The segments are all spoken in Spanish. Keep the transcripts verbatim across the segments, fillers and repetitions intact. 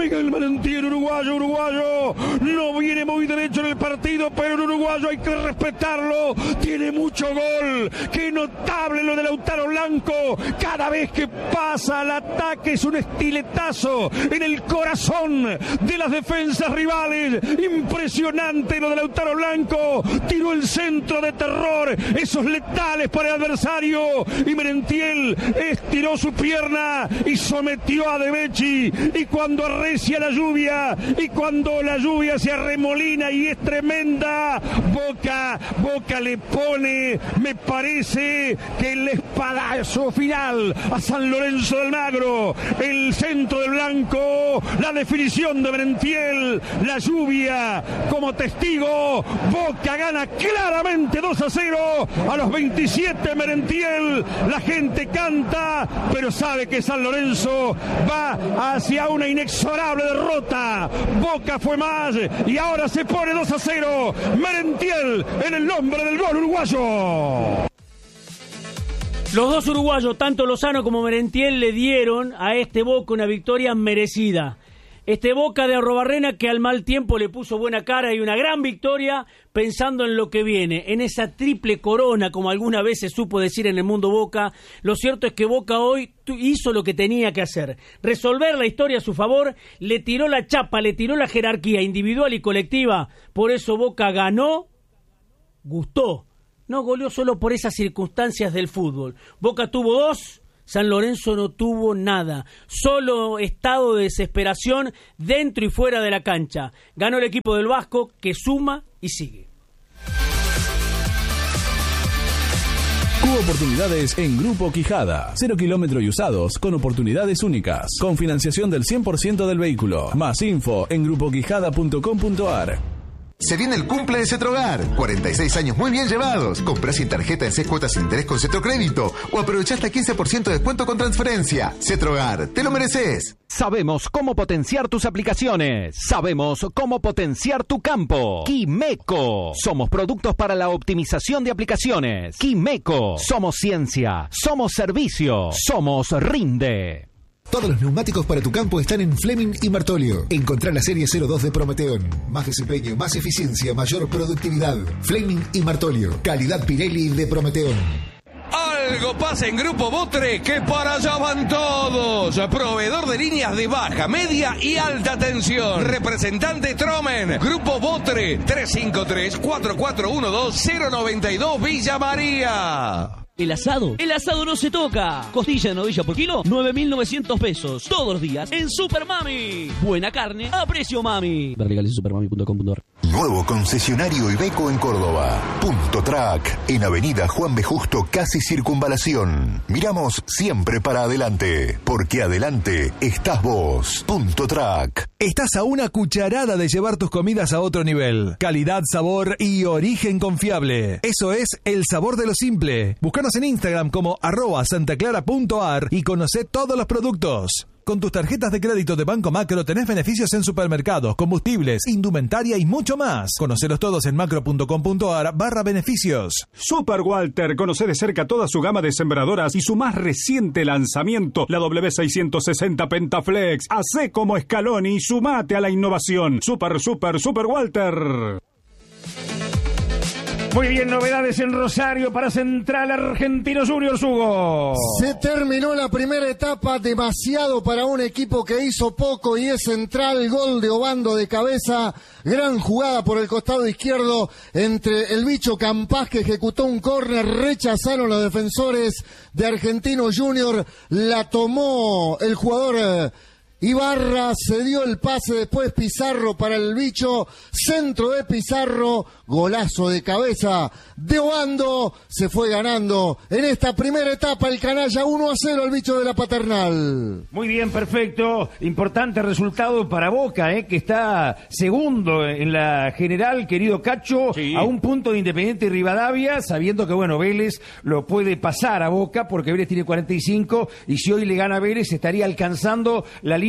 Miguel Merentiel, uruguayo, uruguayo. No viene muy derecho en el partido, pero el uruguayo hay que respetarlo. Tiene mucho gol. Qué notable lo de Lautaro Blanco. Cada vez que pasa al ataque es un estiletazo en el corazón de las defensas rivales. Impresionante lo de Lautaro Blanco. Tiró el centro de terror, esos letales para el adversario. Y Merentiel estiró su pierna y sometió a De Becci. Y cuando arrecia la lluvia, y cuando la lluvia se arremolina y es tremenda, Boca, Boca le pone, me parece que el espadazo final a San Lorenzo de Almagro. El centro de Blanco, la definición de Merentiel, la lluvia como testigo. Boca gana claramente dos a cero a los veintisiete. Merentiel, la gente canta, pero sabe que San Lorenzo va hacia una inexorable derrota. Boca fue más y ahora se pone dos a cero. Merentiel en el nombre del gol uruguayo. Los dos uruguayos, tanto Lozano como Merentiel, le dieron a este Boca una victoria merecida. Este Boca de Arrobarrena que al mal tiempo le puso buena cara y una gran victoria pensando en lo que viene, en esa triple corona, como alguna vez se supo decir en el mundo Boca. Lo cierto es que Boca hoy hizo lo que tenía que hacer, resolver la historia a su favor, le tiró la chapa, le tiró la jerarquía individual y colectiva. Por eso Boca ganó, gustó, no goleó solo por esas circunstancias del fútbol. Boca tuvo dos, San Lorenzo no tuvo nada, solo estado de desesperación dentro y fuera de la cancha. Ganó el equipo del Vasco, que suma y sigue. Cubo Oportunidades en Grupo Quijada. Cero kilómetro y usados con oportunidades únicas. Con financiación del cien por ciento del vehículo. Más info en grupo quijada punto com punto ar. Se viene el cumple de Cetrogar. cuarenta y seis años muy bien llevados. Comprá sin tarjeta en seis cuotas sin interés con Cetrocrédito. O aprovechá hasta quince por ciento de descuento con transferencia. Cetrogar, te lo mereces. Sabemos cómo potenciar tus aplicaciones. Sabemos cómo potenciar tu campo. Quimeco. Somos productos para la optimización de aplicaciones. Quimeco. Somos ciencia. Somos servicio. Somos Rinde. Todos los neumáticos para tu campo están en Fleming y Martolio. Encontrá la serie cero dos de Prometeon. Más desempeño, más eficiencia, mayor productividad. Fleming y Martolio. Calidad Pirelli de Prometeon. Algo pasa en Grupo Botre, que para allá van todos. Proveedor de líneas de baja, media y alta tensión. Representante Tromen. Grupo Botre, tres cinco tres, cuatro cuatro uno dos, cero nueve dos, Villa María. El asado, el asado no se toca. Costilla de novilla por kilo, nueve mil novecientos pesos. Todos los días en Super Mami. Buena carne a precio mami. Ver legales en supermami punto com punto ar. Nuevo concesionario Iveco en Córdoba. Punto Track, en Avenida Juan B. Justo, casi Circunvalación. Miramos siempre para adelante, porque adelante estás vos. Punto Track. Estás a una cucharada de llevar tus comidas a otro nivel. Calidad, sabor y origen confiable. Eso es el sabor de lo simple. Búscanos en Instagram como arroba santaclara punto ar y conocé todos los productos. Con tus tarjetas de crédito de Banco Macro tenés beneficios en supermercados, combustibles, indumentaria y mucho más. Conocelos todos en macro punto com punto ar barra beneficios. Super Walter, conoce de cerca toda su gama de sembradoras y su más reciente lanzamiento, la W seiscientos sesenta Pentaflex. Hacé como Scaloni y sumate a la innovación. Super, super, Super Walter. Muy bien, novedades en Rosario para Central Argentinos Juniors, Hugo. Se terminó la primera etapa, demasiado para un equipo que hizo poco y es Central. Gol de Obando de cabeza, gran jugada por el costado izquierdo entre el bicho Campás, que ejecutó un córner, rechazaron los defensores de Argentinos Juniors, la tomó el jugador Ibarra, se dio el pase, después Pizarro para el bicho, centro de Pizarro, golazo de cabeza de Obando, se fue ganando en esta primera etapa el canalla uno a cero al bicho de la Paternal. Muy bien, perfecto, importante resultado para Boca, eh, que está segundo en la general, querido Cacho, sí, a un punto de Independiente y Rivadavia, sabiendo que bueno, Vélez lo puede pasar a Boca, porque Vélez tiene cuarenta y cinco, y si hoy le gana a Vélez estaría alcanzando la línea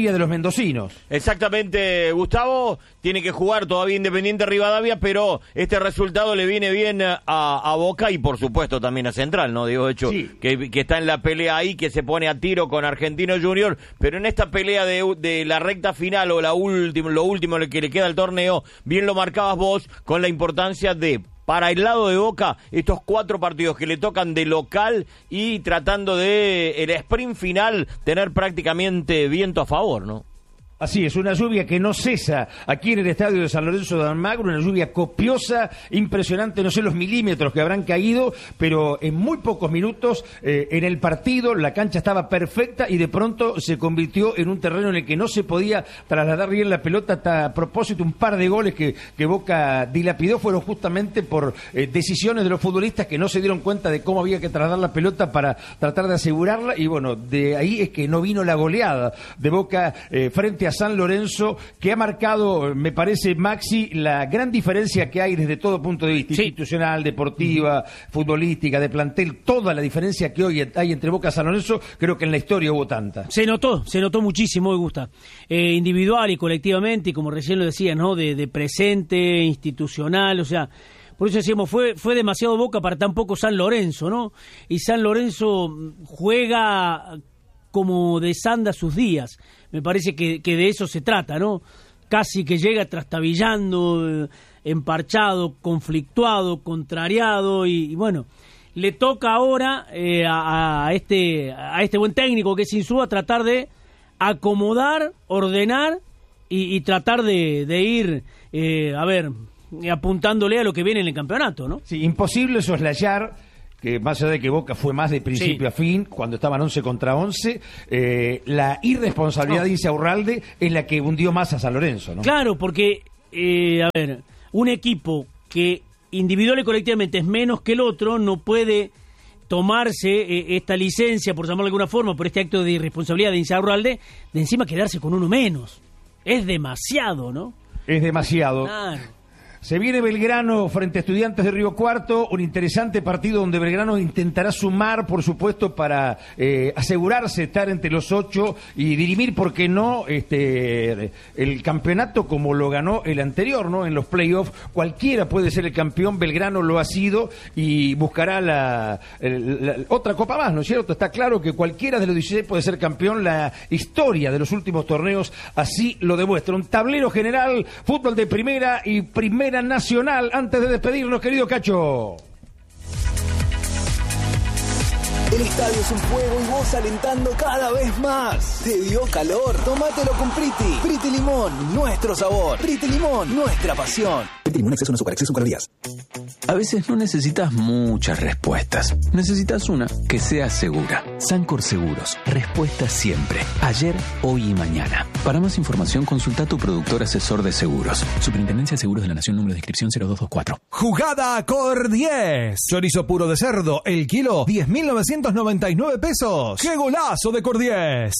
alegría de los mendocinos. Exactamente, Gustavo. Tiene que jugar todavía Independiente Rivadavia, pero este resultado le viene bien a, a Boca y por supuesto también a Central, ¿no? Digo, hecho, sí. que, que está en la pelea ahí, que se pone a tiro con Argentino Junior, pero en esta pelea de, de la recta final o la última, lo último que le queda al torneo, bien lo marcabas vos con la importancia de, para el lado de Boca, estos cuatro partidos que le tocan de local y tratando de, el sprint final, tener prácticamente viento a favor, ¿no? Así es, una lluvia que no cesa aquí en el estadio de San Lorenzo de Almagro, una lluvia copiosa, impresionante, no sé los milímetros que habrán caído, pero en muy pocos minutos eh, en el partido la cancha estaba perfecta y de pronto se convirtió en un terreno en el que no se podía trasladar bien la pelota. Hasta a propósito, un par de goles que, que Boca dilapidó fueron justamente por eh, decisiones de los futbolistas que no se dieron cuenta de cómo había que trasladar la pelota para tratar de asegurarla, y bueno, de ahí es que no vino la goleada de Boca eh, frente a San Lorenzo, que ha marcado, me parece, Maxi, la gran diferencia que hay desde todo punto de vista, sí. institucional, deportiva, futbolística, de plantel, toda la diferencia que hoy hay entre Boca y San Lorenzo, creo que en la historia hubo tanta. Se notó, se notó muchísimo, me gusta. Eh, individual y colectivamente, y como recién lo decía, ¿no? De, de presente, institucional, o sea... Por eso decíamos, fue, fue demasiado Boca para tan poco San Lorenzo, ¿no? Y San Lorenzo juega como desanda sus días. Me parece que, que de eso se trata, ¿no? Casi que llega trastabillando, eh, emparchado, conflictuado, contrariado y, y bueno, le toca ahora eh, a, a este a este buen técnico que es Insúa tratar de acomodar, ordenar y, y tratar de, de ir, eh, a ver, apuntándole a lo que viene en el campeonato, ¿no? Sí, imposible soslayar que más allá de que Boca fue más de principio sí. a fin, cuando estaban once contra once, eh, la irresponsabilidad no. de Insaurralde es la que hundió más a San Lorenzo, ¿no? Claro, porque, eh, a ver, un equipo que individual y colectivamente es menos que el otro, no puede tomarse eh, esta licencia, por llamarlo de alguna forma, por este acto de irresponsabilidad de Insaurralde, de encima quedarse con uno menos. Es demasiado, ¿no? Es demasiado. Claro. Se viene Belgrano frente a Estudiantes de Río Cuarto, un interesante partido donde Belgrano intentará sumar, por supuesto, para eh, asegurarse estar entre los ocho y dirimir, ¿por qué no?, este, el campeonato como lo ganó el anterior, ¿no? En los playoffs, cualquiera puede ser el campeón, Belgrano lo ha sido y buscará la, el, la otra copa más, ¿no es cierto? Está claro que cualquiera de los dieciséis puede ser campeón, la historia de los últimos torneos así lo demuestra. Un tablero general, fútbol de primera y primera nacional. Antes de despedirnos, querido Cacho. El estadio es un fuego y vos alentando cada vez más. ¿Te dio calor? Tómatelo con Priti. Priti Limón, nuestro sabor. Priti Limón, nuestra pasión. Priti Limón, exceso no azúcar, exceso calorías. A veces no necesitas muchas respuestas. Necesitas una que sea segura. Sancor Seguros. Respuesta siempre. Ayer, hoy y mañana. Para más información, consulta a tu productor asesor de seguros. Superintendencia de Seguros de la Nación, número de inscripción cero dos dos cuatro. Jugada Cor diez. Chorizo puro de cerdo, el kilo, diez mil novecientos noventa y nueve pesos. ¡Qué golazo de Cor diez!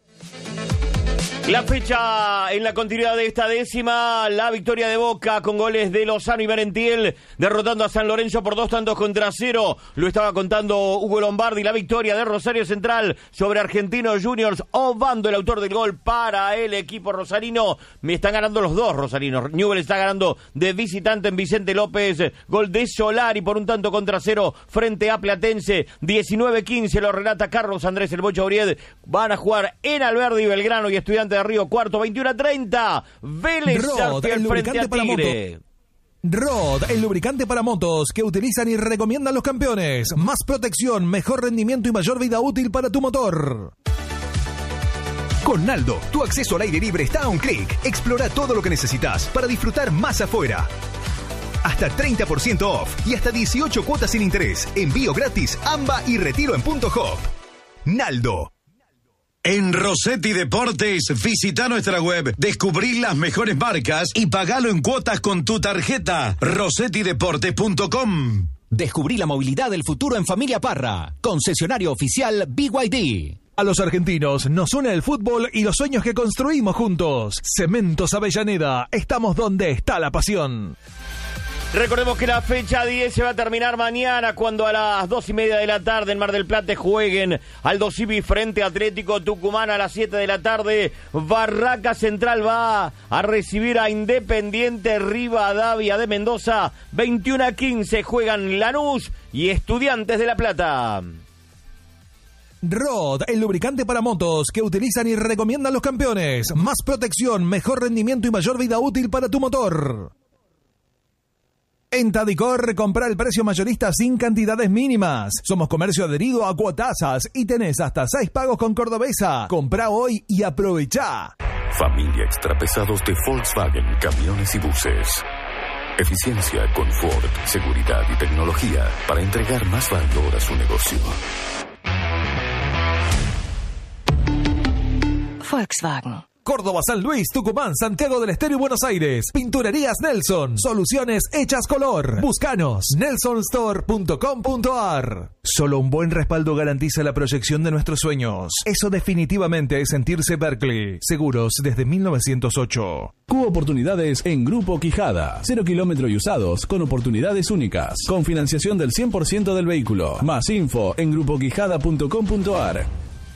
La fecha en la continuidad de esta décima, la victoria de Boca con goles de Lozano y Merentiel, derrotando a San Lorenzo por dos tantos contra cero. Lo estaba contando Hugo Lombardi, la victoria de Rosario Central sobre Argentinos Juniors. Obando, el autor del gol para el equipo rosarino. Me están ganando los dos rosarinos. Newell está ganando de visitante en Vicente López. Gol de Solari por un tanto contra cero frente a Platense. diecinueve quince lo relata Carlos Andrés El Bocha Uried. Van a jugar en Alberdi, Belgrano y Estudiantes de Río Cuarto, veintiuno a treinta. Vélez Rod, el frente a Tigre. Rod, el lubricante para motos que utilizan y recomiendan los campeones. Más protección, mejor rendimiento y mayor vida útil para tu motor. Con Naldo, tu acceso al aire libre está a un clic. Explora todo lo que necesitas para disfrutar más afuera. Hasta treinta por ciento off y hasta dieciocho cuotas sin interés. Envío gratis, AMBA y retiro en punto hop. Naldo. En Rossetti Deportes, visita nuestra web, descubrí las mejores marcas y pagalo en cuotas con tu tarjeta. rossetti deportes punto com. Descubrí la movilidad del futuro en Familia Parra. Concesionario oficial B Y D. A los argentinos nos une el fútbol y los sueños que construimos juntos. Cementos Avellaneda, estamos donde está la pasión. Recordemos que la fecha diez se va a terminar mañana cuando a las dos y media de la tarde en Mar del Plata jueguen Aldo Civi frente a Atlético Tucumán. A las siete de la tarde Barraca Central va a recibir a Independiente Rivadavia de Mendoza. veintiuno a quince juegan Lanús y Estudiantes de La Plata. Rod, el lubricante para motos que utilizan y recomiendan los campeones. Más protección, mejor rendimiento y mayor vida útil para tu motor. En Tadicor, compra el precio mayorista sin cantidades mínimas. Somos comercio adherido a Cuotasas y tenés hasta seis pagos con Cordobesa. Comprá hoy y aprovechá. Familia Extrapesados de Volkswagen, camiones y buses. Eficiencia, confort, seguridad y tecnología para entregar más valor a su negocio. Volkswagen. Córdoba, San Luis, Tucumán, Santiago del Estero y Buenos Aires. Pinturerías Nelson. Soluciones hechas color. Búscanos. nelson store punto com punto a r. Solo un buen respaldo garantiza la proyección de nuestros sueños. Eso definitivamente es sentirse Berkeley. Seguros desde mil novecientos ocho. Cubo Oportunidades en Grupo Quijada. Cero kilómetro y usados con oportunidades únicas. Con financiación del cien por ciento del vehículo. Más info en grupo quijada punto com punto a r.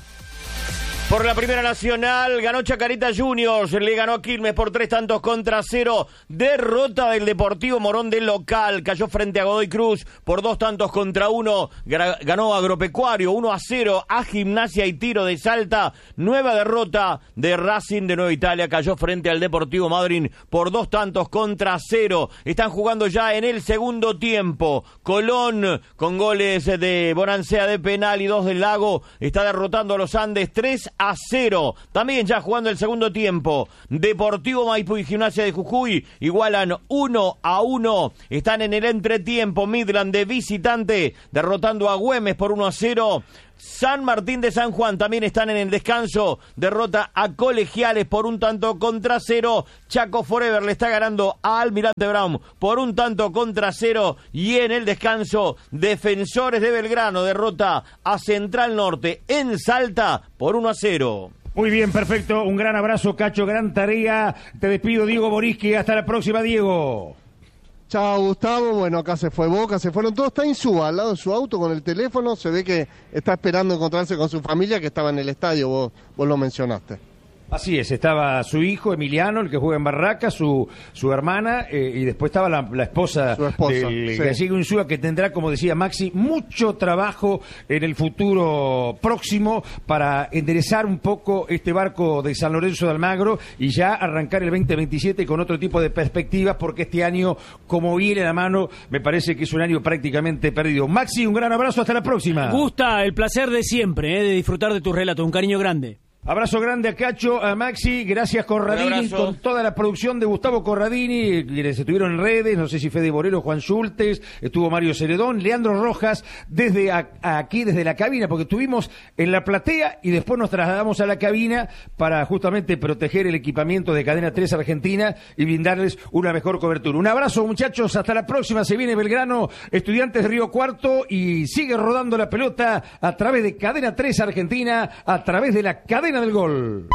Por la Primera Nacional, ganó Chacarita Juniors, le ganó a Quilmes por tres tantos contra cero. Derrota del Deportivo Morón del local, cayó frente a Godoy Cruz por dos tantos contra uno. Ganó Agropecuario uno a cero a Gimnasia y Tiro de Salta. Nueva derrota de Racing de Nueva Italia, cayó frente al Deportivo Madryn por dos tantos contra cero. Están jugando ya en el segundo tiempo. Colón, con goles de Bonancea de penal y dos del Lago, está derrotando a los Andes tres a cero. También ya jugando el segundo tiempo. Deportivo Maipú y Gimnasia de Jujuy igualan uno a uno. Están en el entretiempo. Midland de visitante derrotando a Güemes por uno a cero. San Martín de San Juan también están en el descanso. Derrota a Colegiales por un tanto contra cero. Chaco Forever le está ganando a Almirante Brown por un tanto contra cero. Y en el descanso, Defensores de Belgrano derrota a Central Norte en Salta por uno a cero. Muy bien, perfecto. Un gran abrazo, Cacho. Gran tarea. Te despido, Diego Boriski. Hasta la próxima, Diego. Chao, Gustavo. Bueno, acá se fue Boca, se fueron todos. Está Insúa al lado de su auto con el teléfono. Se ve que está esperando encontrarse con su familia que estaba en el estadio. Vos, vos lo mencionaste. Así es, estaba su hijo Emiliano, el que juega en Barraca, su su hermana, eh, y después estaba la, la esposa, su esposa del sí. Gallego Insúa, que tendrá, como decía Maxi, mucho trabajo en el futuro próximo para enderezar un poco este barco de San Lorenzo de Almagro y ya arrancar el veinte veintisiete con otro tipo de perspectivas, porque este año, como viene a la mano, me parece que es un año prácticamente perdido. Maxi, un gran abrazo, hasta la próxima. Gusta, el placer de siempre, eh, de disfrutar de tu relato, un cariño grande. Abrazo grande a Cacho, a Maxi, gracias Corradini, con toda la producción de Gustavo Corradini, quienes estuvieron en redes, no sé si Fede Borelo, Juan Schultes, estuvo Mario Ceredón, Leandro Rojas, desde a, aquí, desde la cabina, porque estuvimos en la platea y después nos trasladamos a la cabina para justamente proteger el equipamiento de Cadena tres Argentina y brindarles una mejor cobertura. Un abrazo, muchachos, hasta la próxima. Se viene Belgrano, Estudiantes de Río Cuarto, y sigue rodando la pelota a través de Cadena tres Argentina, a través de la cadena del gol.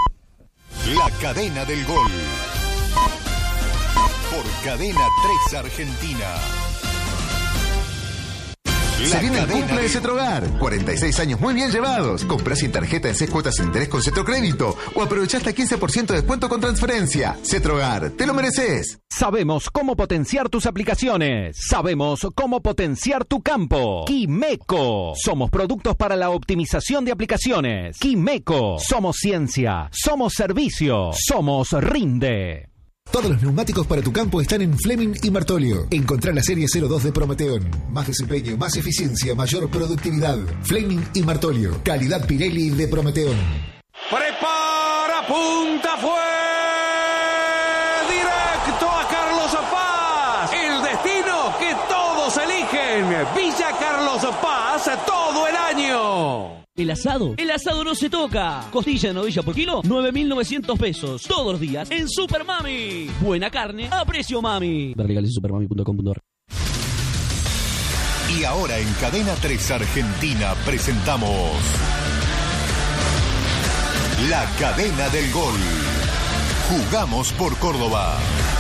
La cadena del gol. Por Cadena tres Argentina. Se viene el cumple de Cetrogar. cuarenta y seis años muy bien llevados. Comprá sin tarjeta en seis cuotas sin interés con Cetrocrédito. O aprovechá hasta quince por ciento de descuento con transferencia. Cetrogar, te lo mereces. Sabemos cómo potenciar tus aplicaciones. Sabemos cómo potenciar tu campo. Quimeco. Somos productos para la optimización de aplicaciones. Quimeco. Somos ciencia. Somos servicio. Somos Rinde. Todos los neumáticos para tu campo están en Fleming y Martolio. Encontrá la serie cero dos de Prometeón. Más desempeño, más eficiencia, mayor productividad. Fleming y Martolio. Calidad Pirelli de Prometeón. Prepara, punta, fue directo a Carlos Paz. El destino que todos eligen. Villa Carlos Paz todo el año. El asado, el asado no se toca. Costilla de novilla por kilo, nueve mil novecientos pesos. Todos los días en Super Mami. Buena carne a precio mami. Ver legales en supermami punto com punto a r. Y ahora en Cadena tres Argentina presentamos La Cadena del Gol. Jugamos por Córdoba.